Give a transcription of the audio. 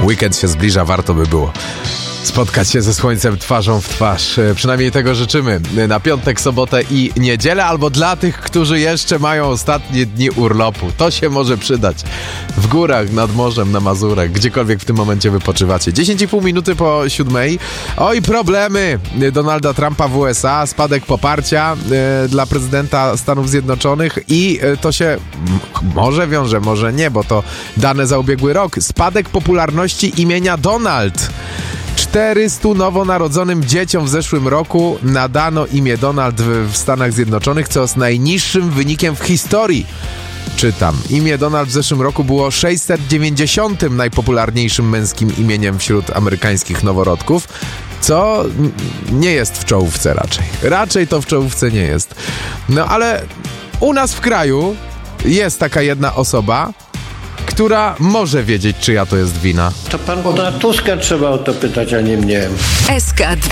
Weekend się zbliża, warto by było spotkać się ze słońcem twarzą w twarz. Przynajmniej tego życzymy na piątek, sobotę i niedzielę, albo dla tych, którzy jeszcze mają ostatnie dni urlopu. To się może przydać. W górach, nad morzem, na Mazurach, gdziekolwiek w tym momencie wypoczywacie. 10,5 minuty po 7:00. Oj, problemy Donalda Trumpa w USA, spadek poparcia dla prezydenta Stanów Zjednoczonych i to się może wiąże, może nie, bo to dane za ubiegły rok. Spadek popularności imienia Donald. 400 nowonarodzonym dzieciom w zeszłym roku nadano imię Donald w Stanach Zjednoczonych, co z najniższym wynikiem w historii. Czytam. Imię Donald w zeszłym roku było 690. najpopularniejszym męskim imieniem wśród amerykańskich noworodków, co nie jest w czołówce raczej. Raczej to w czołówce nie jest. No ale u nas w kraju jest taka jedna osoba, która może wiedzieć, czyja to jest wina. To pana Tuska trzeba o to pytać, a nie mnie. SK2